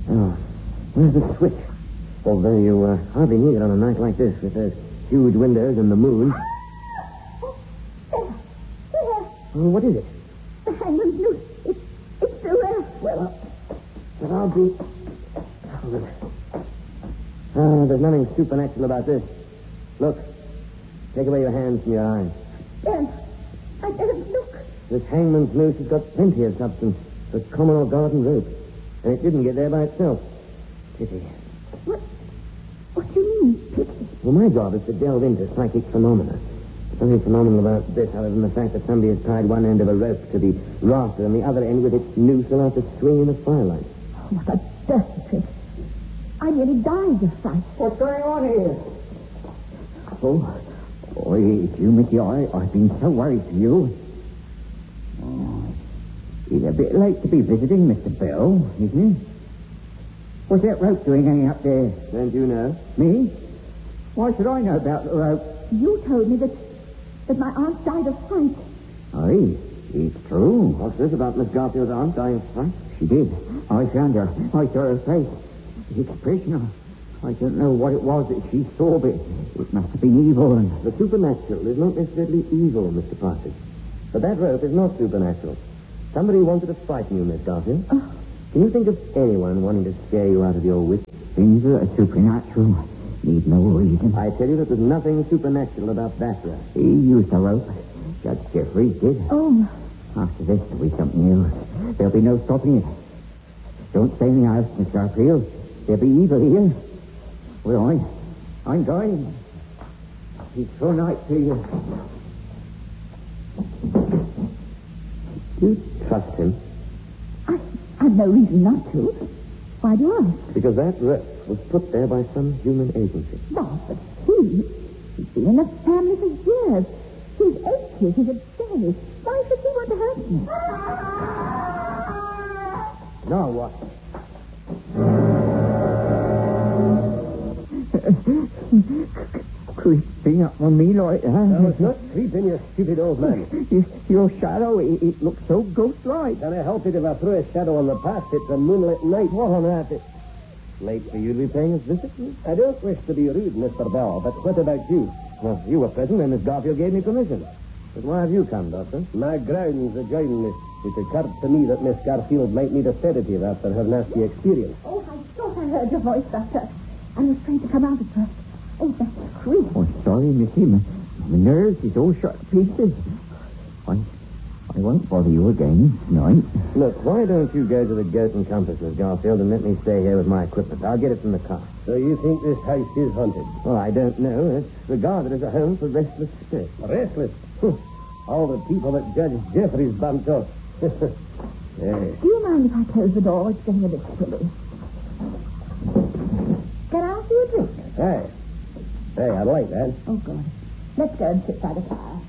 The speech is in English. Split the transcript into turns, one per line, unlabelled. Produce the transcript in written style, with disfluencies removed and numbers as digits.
Oh, where's the switch? Although you hardly need it on a night like this with those huge windows and the moon. Oh, what is it?
The hangman's noose. It's still there.
Well, but I'll be... Oh, there's nothing supernatural about this. Look. Take away your hands from your eyes.
I don't look.
This hangman's noose has got plenty of substance. The common or garden rope. And it didn't get there by itself. Pity.
What do you mean, pity?
Well, my job is to delve into psychic phenomena. There's nothing phenomenal about this other than the fact that somebody has tied one end of a rope to the rafter and the other end with its noose allowed to swing in the firelight.
Oh, what a dirty trick. I nearly died of fright.
What's going on here?
Oh, it's you, Mickey. I've been so worried for you. Oh, he's a bit late to be visiting, Mr. Bell, isn't he? What's that rope doing hanging up there?
Don't you know?
Me? Why should I know about the rope?
You told me that my aunt died of fright.
Aye, it's true.
What's this about Miss Garfield's aunt dying of fright?
She did. I found her. I saw her face. The expression. I don't know what it was that she saw, but it must have been evil. And
the supernatural is not necessarily evil, Mr. Partridge. But that rope is not supernatural. Somebody wanted to frighten you, Miss Garfield.
Oh.
Can you think of anyone wanting to scare you out of your wits?
Things that are supernatural need no reason.
I tell you that there's nothing supernatural about that rope.
He used the rope. Judge Jeffries did.
Oh.
After this, there'll be something else. There'll be no stopping it. Don't stay in the house, Miss Garfield. There'll be evil here. Well, I'm going. It's so nice to you.
Do you trust him?
I've no reason not to. Why do you ask?
Because that rope was put there by some human agency.
Bob, but he's been in the family for years. He's 80. He's a day. Why should he want to hurt me?
Now what?
Creeping up on me like that.
No, it's not creeping, you stupid old man.
Your shadow, it looks so ghost-like.
Can I help it if I throw a shadow on the path? It's a moonlit night. What on earth is... Late for you to be paying us visit? I don't wish to be rude, Mr. Bell, but what about you? Well, you were present when Miss Garfield gave me permission. But why have you come, Doctor? My grounds adjoin this. It occurred to me that Miss Garfield might need a sedative after her nasty experience.
Oh, I thought I heard your voice, Doctor. I was trying to come out at first. Oh, that's creepy.
Oh, sorry, Missy. My nerves is all shot to pieces. I won't bother you again tonight.
Look, why don't you go to the Goat and Compass, Miss Garfield, and let me stay here with my equipment? I'll get it from the car. So you think this house is haunted? Well, I don't know. It's regarded as a home for restless spirits. Restless? All the people that Judge Jeffries bumped off. Yes.
Do you mind if I close the door? It's getting a bit chilly. Can I ask you a drink?
Hey, I'd like that.
Oh, God. Let's go and sit by the fire.